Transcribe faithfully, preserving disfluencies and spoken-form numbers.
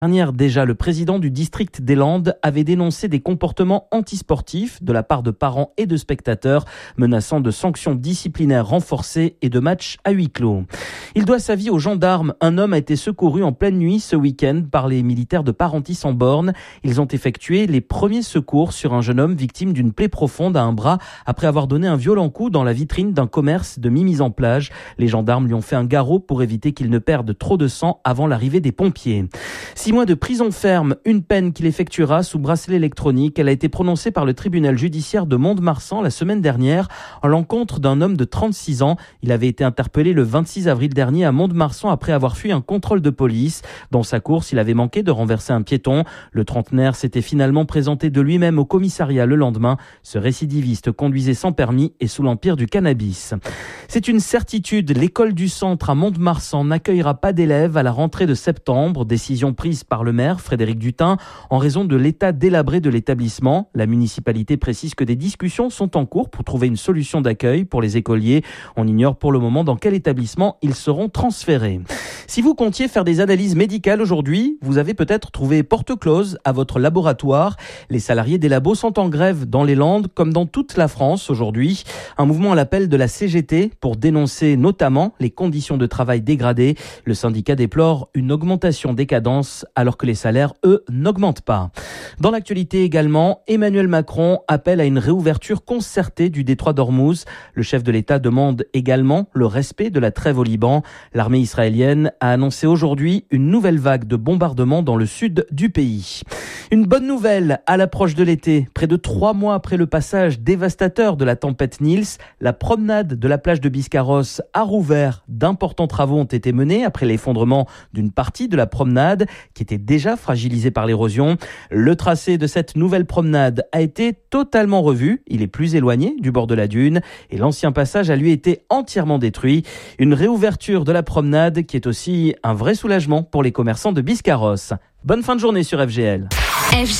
Dernière, déjà, le président du district des Landes avait dénoncé des comportements antisportifs de la part de parents et de spectateurs, menaçant de sanctions disciplinaires renforcées et de matchs à huis clos. Il doit sa vie aux gendarmes. Un homme a été secouru en pleine nuit ce week-end par les militaires de Parentis-en-Born. Ils ont effectué les premiers secours sur un jeune homme victime d'une plaie profonde à un bras après avoir donné un violent coup dans la vitrine d'un commerce de mi-mise en plage. Les gendarmes lui ont fait un garrot pour éviter qu'il ne perde trop de sang avant l'arrivée des pompiers. Six mois de prison ferme, une peine qu'il effectuera sous bracelet électronique. Elle a été prononcée par le tribunal judiciaire de Mont-de-Marsan la semaine dernière en l'encontre d'un homme de trente-six ans. Il avait été interpellé le vingt-six avril dernier à Mont-de-Marsan après avoir fui un contrôle de police. Dans sa course, il avait manqué de renverser un piéton. Le trentenaire s'était finalement présenté de lui-même au commissariat le lendemain. Ce récidiviste conduisait sans permis et sous l'empire du cannabis. C'est une certitude, l'école du centre à Mont-de-Marsan n'accueillera pas d'élèves à la rentrée de septembre. Décision prise par le maire Frédéric Dutin en raison de l'état délabré de l'établissement. La municipalité précise que des discussions sont en cours pour trouver une solution d'accueil pour les écoliers. On ignore pour le moment dans quel établissement ils seront transférés. Si vous comptiez faire des analyses médicales aujourd'hui, vous avez peut-être trouvé porte close à votre laboratoire. Les salariés des labos sont en grève dans les Landes comme dans toute la France aujourd'hui. Un mouvement à l'appel de la C G T pour dénoncer notamment les conditions de travail dégradées. Le syndicat déplore une augmentation des cadences alors que les salaires, eux, n'augmentent pas. Dans l'actualité également, Emmanuel Macron appelle à une réouverture concertée du détroit d'Ormuz. Le chef de l'État demande également le respect de la trêve au Liban. L'armée israélienne a annoncé aujourd'hui une nouvelle vague de bombardements dans le sud du pays. Une bonne nouvelle à l'approche de l'été. Près de trois mois après le passage dévastateur de la tempête Nils, la promenade de la plage de Biscarrosse a rouvert. D'importants travaux ont été menés après l'effondrement d'une partie de la promenade qui était déjà fragilisée par l'érosion. Le tracé de cette nouvelle promenade a été totalement revu. Il est plus éloigné du bord de la dune et l'ancien passage a lui été entièrement détruit. Une réouverture de la promenade qui est aussi un vrai soulagement pour les commerçants de Biscarrosse. Bonne fin de journée sur F G L. F G L.